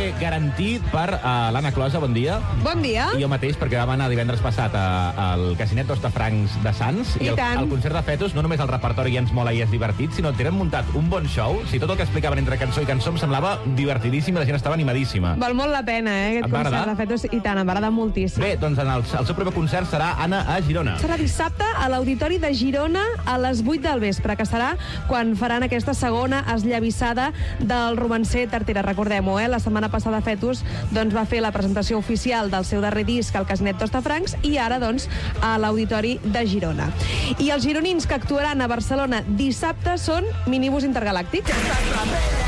garantit per l'Anna Closa, bon dia. Bon dia. I jo mateix, perquè vam anar divendres passat al Casinet d'Hostafrancs de Sants. I tant. El concert de Fetus, no només el repertori ja ens mola i és divertit, sinó que tenen muntat un bon show. Si tot el que explicaven entre cançó i cançó em semblava divertidíssim i la gent estava animadíssima. Val molt la pena, aquest Et va concert agradar? de Fetus. I tant, em va agradar moltíssim. Bé, doncs el seu proper concert serà, Anna, a Girona. Serà dissabte a l'Auditori de Girona a les 8 del vespre, que serà quan faran aquesta segona esllavissada del romancer Tartera. Recordem-ho, la setmana passada Fetus doncs, va fer la presentació oficial del seu darrer disc al Casinet d'Hostafrancs i ara doncs, a l'Auditori de Girona. I els gironins que actuaran a Barcelona dissabte són Minibús Intergalàctic.